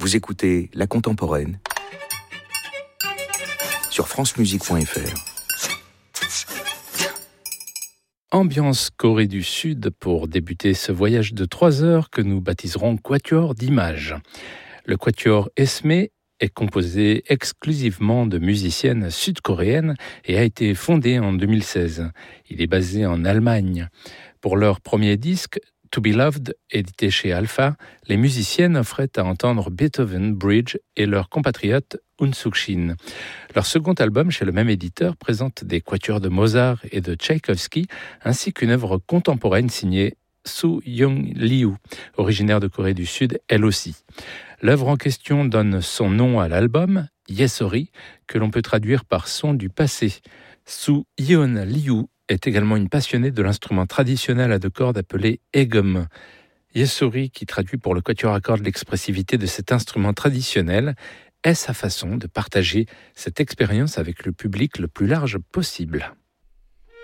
Vous écoutez La Contemporaine sur francemusique.fr. Ambiance Corée du Sud pour débuter ce voyage de 3 heures que nous baptiserons Quatuor d'images. Le Quatuor Esme est composé exclusivement de musiciennes sud-coréennes et a été fondé en 2016. Il est basé en Allemagne. Pour leur premier disque, To Be Loved, édité chez Alpha, les musiciennes offraient à entendre Beethoven, Bridge et leur compatriote Eun Suk-shin. Leur second album chez le même éditeur présente des quatuors de Mozart et de Tchaïkovski, ainsi qu'une œuvre contemporaine signée Soo Young-liu, originaire de Corée du Sud, elle aussi. L'œuvre en question donne son nom à l'album, Yesori, que l'on peut traduire par son du passé. Soo Yeon-liu est également une passionnée de l'instrument traditionnel à deux cordes appelé egum. Yesori, qui traduit pour le quatuor à cordes l'expressivité de cet instrument traditionnel, est sa façon de partager cette expérience avec le public le plus large possible.